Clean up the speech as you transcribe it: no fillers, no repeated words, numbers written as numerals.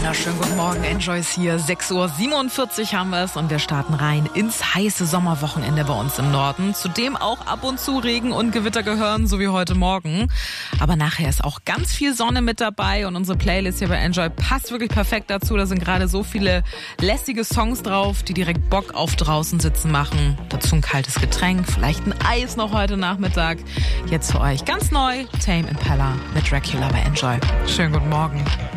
Wunderschönen guten Morgen, Enjoy's hier. 6:47 Uhr haben wir es und wir starten rein ins heiße Sommerwochenende bei uns im Norden. Zudem auch ab und zu Regen und Gewitter gehören, so wie heute Morgen. Aber nachher ist auch ganz viel Sonne mit dabei und unsere Playlist hier bei Enjoy passt wirklich perfekt dazu. Da sind gerade so viele lässige Songs drauf, die direkt Bock auf draußen sitzen machen. Dazu ein kaltes Getränk, vielleicht ein Eis noch heute Nachmittag. Jetzt für euch ganz neu, Tame Impala mit Dracula bei Enjoy. Schönen guten Morgen.